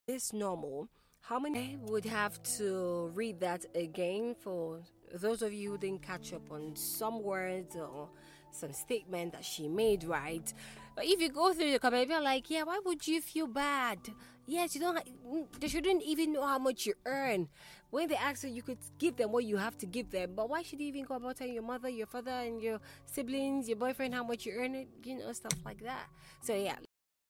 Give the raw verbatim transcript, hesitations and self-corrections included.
Is normal? How many I would have to read that again for those of you who didn't catch up on some words or some statement that she made, right? But if you go through the comment, you're like, yeah, why would you feel bad? Yes, you don't. Ha- they shouldn't even know how much you earn. When they ask you, you could give them what you have to give them. But why should you even go about telling your mother, your father, and your siblings, your boyfriend how much you earn? It, you know, stuff like that. So yeah,